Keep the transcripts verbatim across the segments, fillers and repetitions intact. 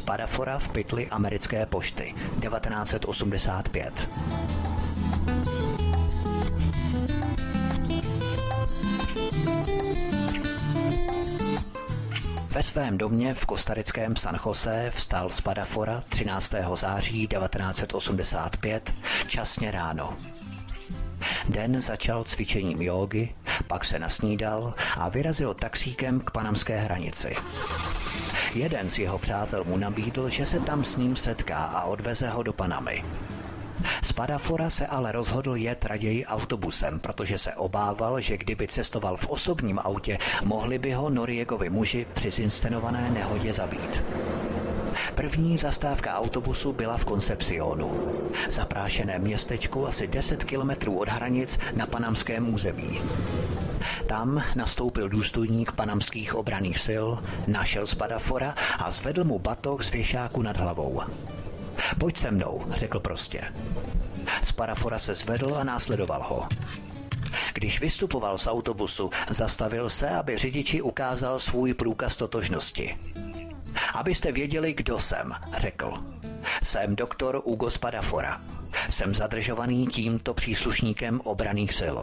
Spadafora v pytli americké pošty, devatenáct set osmdesát pět. Ve svém domě v kostarickém San José vstal Spadafora třináctého září devatenáct set osmdesát pět časně ráno. Den začal cvičením jógy, pak se nasnídal a vyrazil taxíkem k panamské hranici. Jeden z jeho přátel mu nabídl, že se tam s ním setká a odveze ho do Panamy. Spadafora se ale rozhodl jet raději autobusem, protože se obával, že kdyby cestoval v osobním autě, mohli by ho Noriegovi muži při zinscenované nehodě zabít. První zastávka autobusu byla v Concepcionu, zaprášeném městečku asi deset kilometrů od hranic na panamském území. Tam nastoupil důstojník panamských obranných sil, našel Spadafora a zvedl mu batoh z věšáku nad hlavou. Pojď se mnou, řekl prostě. Spadafora se zvedl a následoval ho. Když vystupoval z autobusu, zastavil se, aby řidiči ukázal svůj průkaz totožnosti. Abyste věděli, kdo jsem, řekl. Jsem doktor Hugo Spadafora. Jsem zadržovaný tímto příslušníkem obranných sil.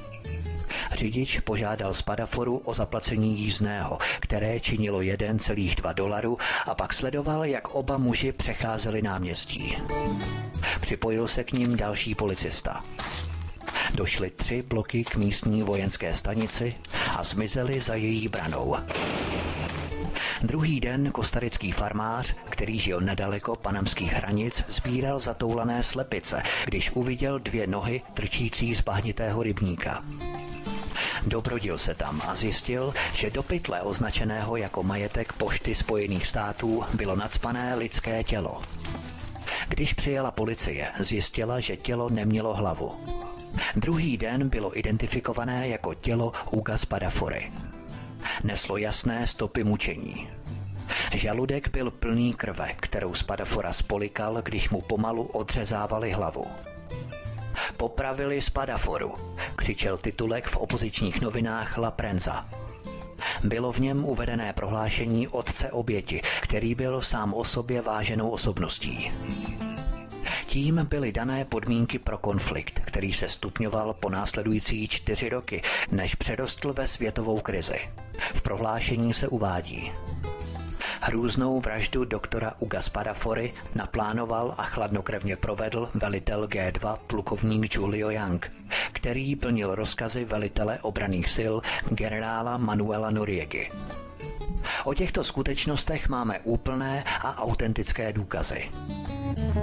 Řidič požádal Spadaforu o zaplacení jízdného, které činilo jedna celá dva dolaru, a pak sledoval, jak oba muži přecházeli náměstí. Připojil se k ním další policista. Došli tři bloky k místní vojenské stanici a zmizeli za její branou. Druhý den kostarický farmář, který žil nedaleko panamských hranic, sbíral zatoulané slepice, když uviděl dvě nohy trčící z bahnitého rybníka. Dobrodil se tam a zjistil, že do pytle označeného jako majetek Pošty Spojených států bylo nacpané lidské tělo. Když přijela policie, zjistila, že tělo nemělo hlavu. Druhý den bylo identifikované jako tělo Huga Spadafory. Neslo jasné stopy mučení. Žaludek byl plný krve, kterou Spadafora spolikal, když mu pomalu odřezávali hlavu. Popravili Spadaforu, křičel titulek v opozičních novinách La Prensa. Bylo v něm uvedené prohlášení otce oběti, který byl sám o sobě váženou osobností. Tím byly dané podmínky pro konflikt, který se stupňoval po následující čtyři roky, než přerostl ve světovou krizi. V prohlášení se uvádí: hrůznou vraždu doktora Huga Spadafory naplánoval a chladnokrevně provedl velitel G dva plukovník Julio Young, který plnil rozkazy velitele obranných sil generála Manuela Noriegy. O těchto skutečnostech máme úplné a autentické důkazy.